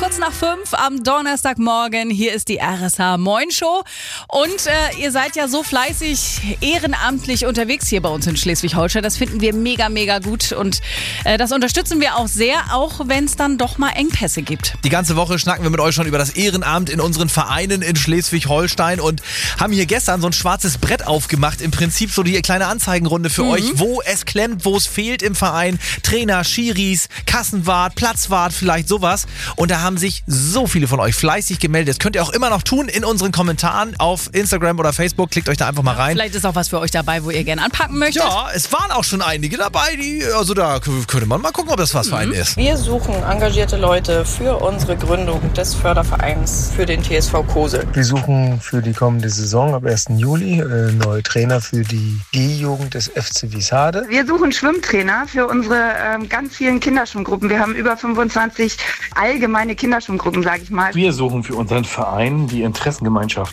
4:45 am Donnerstagmorgen. Hier ist die RSH Moin Show. Und ihr seid ja so fleißig ehrenamtlich unterwegs hier bei uns in Schleswig-Holstein. Das finden wir mega, mega gut. Und das unterstützen wir auch sehr, auch wenn es dann doch mal Engpässe gibt. Die ganze Woche schnacken wir mit euch schon über das Ehrenamt in unseren Vereinen in Schleswig-Holstein und haben hier gestern so ein schwarzes Brett aufgemacht. Im Prinzip so die kleine Anzeigenrunde für euch, wo es klemmt, wo es fehlt im Verein. Trainer, Schiris, Kassenwart, Platzwart, vielleicht sowas. Und da haben sich so viele von euch fleißig gemeldet. Das könnt ihr auch immer noch tun in unseren Kommentaren auf Instagram oder Facebook. Klickt euch da einfach mal rein. Vielleicht ist auch was für euch dabei, wo ihr gerne anpacken möchtet. Ja, es waren auch schon einige dabei, also da könnte man mal gucken, ob das was für einen ist. Wir suchen engagierte Leute für unsere Gründung des Fördervereins für den TSV Kosel. Wir suchen für die kommende Saison ab 1. Juli neue Trainer für die G-Jugend des FC Wiesade. Wir suchen Schwimmtrainer für unsere ganz vielen Kinderschwimmgruppen. Wir haben über 25 allgemeine Kinderschwimmgruppen, sage ich mal. Wir suchen für unseren Verein die Interessengemeinschaft